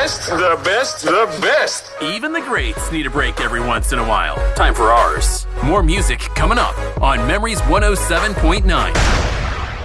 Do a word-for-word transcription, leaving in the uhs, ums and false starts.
best, the best, the best. Even the greats need a break every once in a while. Time for ours. More music coming up on Memories one oh seven point nine.